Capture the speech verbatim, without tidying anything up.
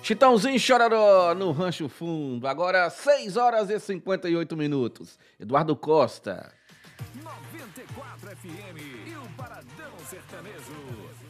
Chitãozinho Chororó no Rancho Fundo, agora seis horas e cinquenta e oito minutos. Eduardo Costa. noventa e quatro F M e o Paradão Sertanejo.